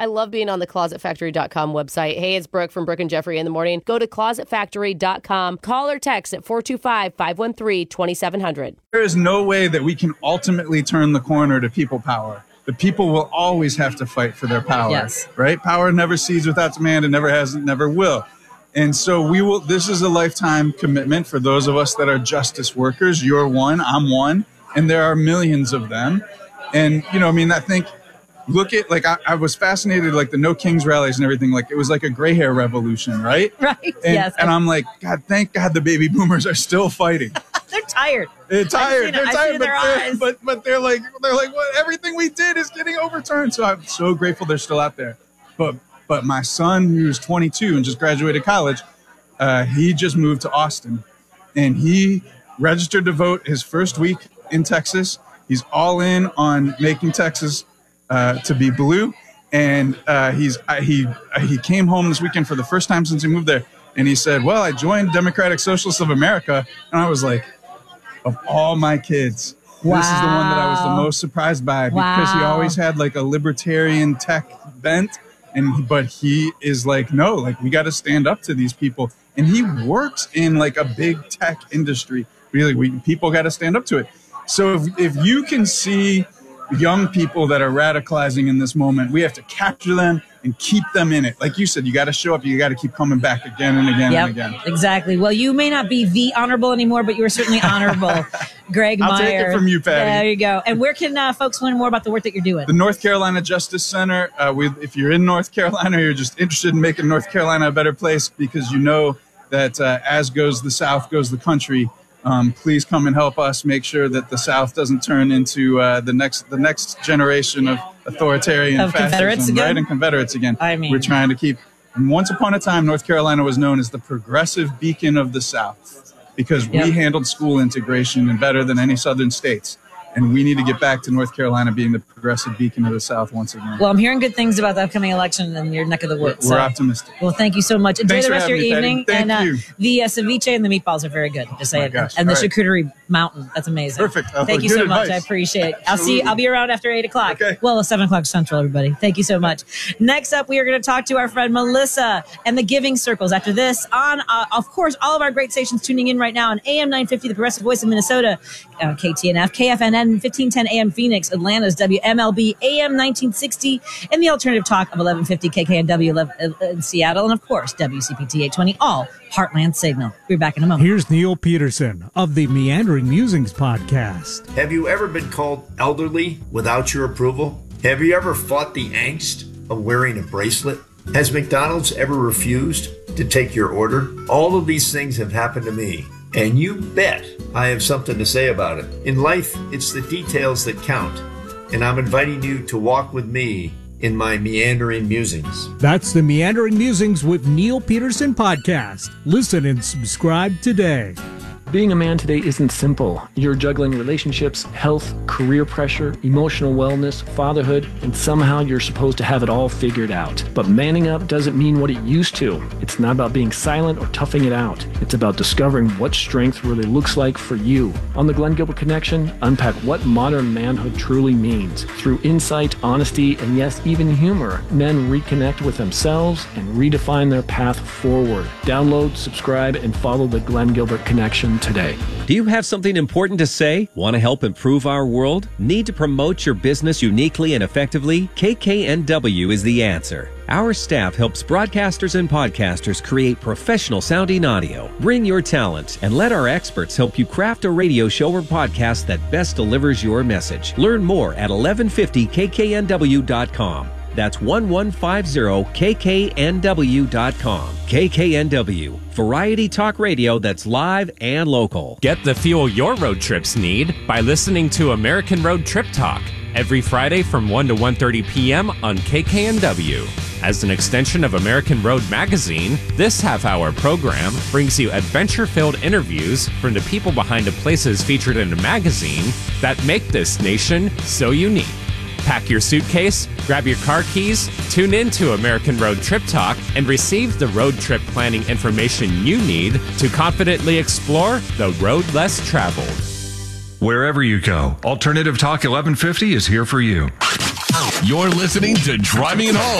I love being on the ClosetFactory.com website. Hey, it's Brooke from Brooke and Jeffrey in the morning. Go to ClosetFactory.com. Call or text at 425-513-2700. There is no way that we can ultimately turn the corner to people power. The people will always have to fight for their power. Yes. Right? Power never cedes without demand. It never has, it never will. And so we will. This is a lifetime commitment for those of us that are justice workers. You're one, I'm one, and there are millions of them. And, you know, I mean, I think, look at, like, I was fascinated, like, the No Kings rallies and everything. Like, it was like a gray hair revolution, right? Right, and, yes. And I'm like, God, thank God the baby boomers are still fighting. They're tired. They're tired. I've seen it in their eyes. But they're like, what? Everything we did is getting overturned. So I'm so grateful they're still out there. But my son, who's 22 and just graduated college, he just moved to Austin, and he registered to vote his first week in Texas. He's all in on making Texas to be blue, and he came home this weekend for the first time since he moved there, and he said, "Well, I joined Democratic Socialists of America," and I was like, of all my kids, wow. This is the one that I was the most surprised by, because he always had like a libertarian tech bent, but he is like, no, like, we got to stand up to these people, and he works in like a big tech industry. Really, people got to stand up to it. So if you can see young people that are radicalizing in this moment, we have to capture them and keep them in it. Like you said, you got to show up. You got to keep coming back again and again and again. Exactly. Well, you may not be the honorable anymore, but you are certainly honorable, Greg Meyer. I'll take it from you, Patty. There you go. And where can folks learn more about the work that you're doing? The North Carolina Justice Center. If you're in North Carolina, you're just interested in making North Carolina a better place, because you know that as goes the South, goes the country. Please come and help us make sure that the South doesn't turn into the next generation of authoritarian fascism, right? And Confederates again. I mean, we're trying to keep. And once upon a time, North Carolina was known as the progressive beacon of the South, because we handled school integration and better than any Southern states. And we need to get back to North Carolina being the progressive beacon of the South once again. Well, I'm hearing good things about the upcoming election in your neck of the woods. We're optimistic. Well, thank you so much. Enjoy Thanks the rest of your evening. Thank you. The ceviche and the meatballs are very good. Just say it. Gosh. And the All right. charcuterie mountain. That's amazing. Perfect. Thank you Good so much. advice. I appreciate it. Absolutely. I'll be around after 8 o'clock. Okay. Well, 7 o'clock Central, everybody. Thank you so much. Next up, we are going to talk to our friend Melissa and the Giving Circles. After this, on, of course, all of our great stations tuning in right now on AM 950, the Progressive Voice of Minnesota, KTNF, KFNN, 1510 AM Phoenix, Atlanta's WMLB, AM 1960, and the alternative talk of 1150 KKNW in Seattle, and of course, WCPT 820, all Heartland Signal. We'll be back in a moment. Here's Neil Peterson of the Meandering Musings podcast. Have you ever been called elderly without your approval? Have you ever fought the angst of wearing a bracelet? Has McDonald's ever refused to take your order? All of these things have happened to me, and you bet I have something to say about it. In life, it's the details that count, and I'm inviting you to walk with me in my Meandering Musings. That's the Meandering Musings with Neil Peterson podcast. Listen and subscribe today. Being a man today isn't simple. You're juggling relationships, health, career pressure, emotional wellness, fatherhood, and somehow you're supposed to have it all figured out. But manning up doesn't mean what it used to. It's not about being silent or toughing it out. It's about discovering what strength really looks like for you. On the Glenn Gilbert Connection, unpack what modern manhood truly means. Through insight, honesty, and yes, even humor, men reconnect with themselves and redefine their path forward. Download, subscribe, and follow the Glenn Gilbert Connection today. Do you have something important to say? Want to help improve our world? Need to promote your business uniquely and effectively? KKNW is the answer. Our staff helps broadcasters and podcasters create professional sounding audio. Bring your talent and let our experts help you craft a radio show or podcast that best delivers your message. Learn more at 1150kknw.com. That's 1150kknw.com. KKNW, variety talk radio that's live and local. Get the fuel your road trips need by listening to American Road Trip Talk every Friday from 1 to 1:30 p.m. on KKNW. As an extension of American Road Magazine, this half-hour program brings you adventure-filled interviews from the people behind the places featured in the magazine that make this nation so unique. Pack your suitcase, grab your car keys, tune in to American Road Trip Talk, and receive the road trip planning information you need to confidently explore the road less traveled. Wherever you go, Alternative Talk 1150 is here for you. You're listening to Driving It Home